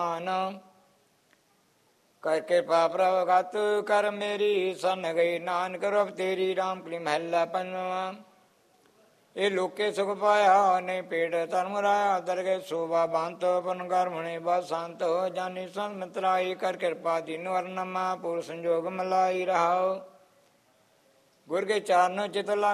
ਕਰ ਕਿਰਪਾ ਪ੍ਰਗਟ ਕਰ ਮੇਰੀ ਸਨ ਗਈ ਨਾਨਕ ਰੂਪ ਤੇਰੀ ਰਾਮ ਕਲੀ ਮਹੱਲਾ ਪੰਜਵਾਂ। ਇਹ ਲੋਕੇ ਸੁਖ ਪਾਇਆ ਨਹੀਂ ਪੇੜ ਧਰਮ ਰਾਇਆ ਦਰਗੇ ਸੋਭਾ ਬੰਤ ਪਨ ਕਰਮਣੇ ਬਸੰਤ ਜਾਨੀ ਸੰਤ ਮਿਤਰਾਈ ਕਰ ਕਿਰਪਾ ਦੀਨ ਵਰਨਮਾ ਪੁਰ ਸੰਜੋਗ ਮਲਾਈ ਰਹਾਓ। ਗੁਰ ਕੇ ਚਾਰਨ ਚਿਤ